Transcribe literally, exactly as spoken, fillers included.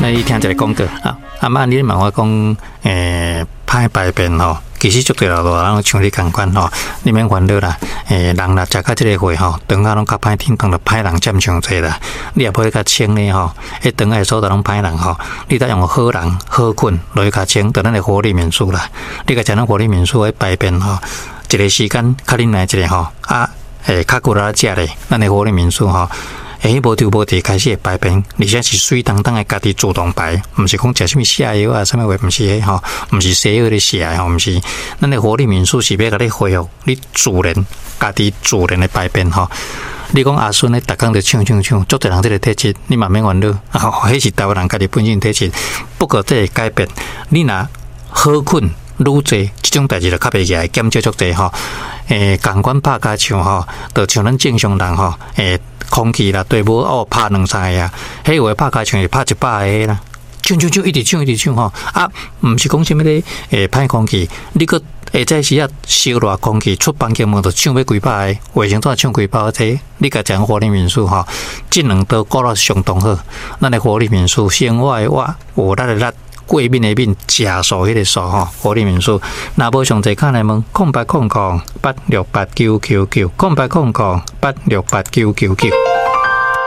来听一个广告啊，阿妈，你问我讲，诶，歹排便吼，其实足多老大人像你共款吼，你免烦恼啦。诶，人啦，食到即个岁吼，肠仔拢较歹挺，当着歹人占上济啦。你也不会较清呢吼，迄肠仔所在拢歹人吼，你得用好人好困落去较清，得咱的活力民宿啦。你甲食咱活力民宿的排便吼，一个时间较恁来一个吼，啊，诶，较久啦食咧，咱的活力民宿吼。诶，无抽无地开始会排便，而且是水当当的家己主动排，毋是讲食什么泻药啊，什么话，毋是迄吼，毋是西药咧泻吼，毋是。咱的活力民宿是要甲你恢复你自然家己自然的排便吼。你讲阿孙咧，逐工就唱唱唱，足多人这个体质，你嘛免烦恼，啊，迄是台湾人家己本身体质，不过这会改变。你若好困愈侪，即种代志就较袂起来，减少足侪吼。诶，共款拍加唱吼，就像咱正常人吼，诶。空气啦，对无哦，拍两三个啊，迄有诶拍开唱是拍一百个啦，唱唱唱一直唱一直唱吼啊，毋是讲啥物咧诶歹空气，你个下早时啊烧热空气出房间门就唱要几百个，卫生纸唱几百个这，你甲讲活力民宿吼，即两道顾了相当好，咱诶活力民宿生活诶活，有力诶力。过敏的敏，食素迄个素吼，活力民宿。若无上侪卡来问，空八空空八六八九九九，空八空空八六八九九九。